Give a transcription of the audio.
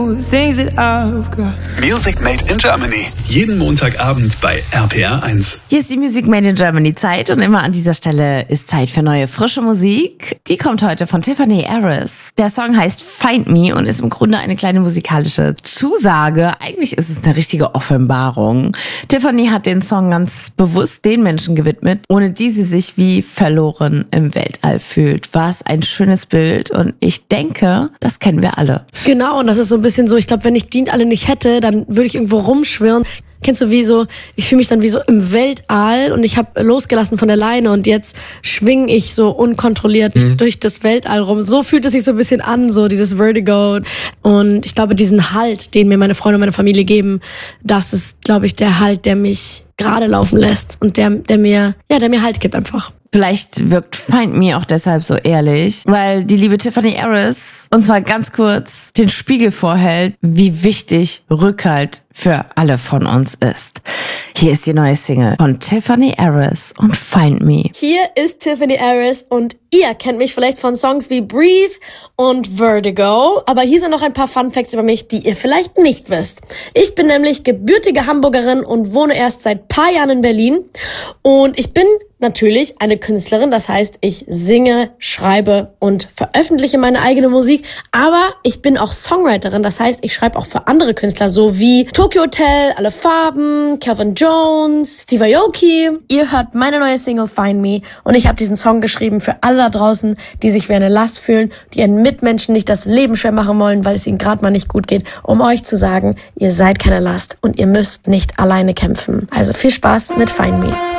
Things that I've got. Music Made in Germany. Jeden Montagabend bei RPR1. Hier ist die Music Made in Germany Zeit und immer an dieser Stelle ist Zeit für neue, frische Musik. Die kommt heute von Tiffany Harris. Der Song heißt Find Me und ist im Grunde eine kleine musikalische Zusage. Eigentlich ist es eine richtige Offenbarung. Tiffany hat den Song ganz bewusst den Menschen gewidmet, ohne die sie sich wie verloren im Weltall fühlt. Was ein schönes Bild und ich denke, das kennen wir alle. Genau, und das ist so ein bisschen so, ich glaube, wenn ich die alle nicht hätte, dann würde ich irgendwo rumschwirren. Kennst du wie so, ich fühle mich dann wie so im Weltall und ich habe losgelassen von der Leine und jetzt schwinge ich so unkontrolliert durch das Weltall rum. So fühlt es sich so ein bisschen an, so dieses Vertigo. Und ich glaube, diesen Halt, den mir meine Freunde und meine Familie geben, das ist, glaube ich, der Halt, der mich gerade laufen lässt und der mir Halt gibt einfach. Vielleicht wirkt Find Me auch deshalb so ehrlich, weil die liebe Tiffany Harris uns mal ganz kurz den Spiegel vorhält, wie wichtig Rückhalt für alle von uns ist. Hier ist die neue Single von Tiffany Harris und Find Me. Hier ist Tiffany Harris und ihr kennt mich vielleicht von Songs wie Breathe und Vertigo, aber hier sind noch ein paar Fun Facts über mich, die ihr vielleicht nicht wisst. Ich bin nämlich gebürtige Hamburgerin und wohne erst seit ein paar Jahren in Berlin und ich bin natürlich eine Künstlerin, das heißt, ich singe, schreibe und veröffentliche meine eigene Musik, aber ich bin auch Songwriterin, das heißt, ich schreibe auch für andere Künstler, so wie Tokyo Hotel, Alle Farben, Calvin Jones, Steve Aoki. Ihr hört meine neue Single Find Me und ich habe diesen Song geschrieben für alle da draußen, die sich wie eine Last fühlen, die ihren Mitmenschen nicht das Leben schwer machen wollen, weil es ihnen gerade mal nicht gut geht, um euch zu sagen, ihr seid keine Last und ihr müsst nicht alleine kämpfen. Also viel Spaß mit Find Me.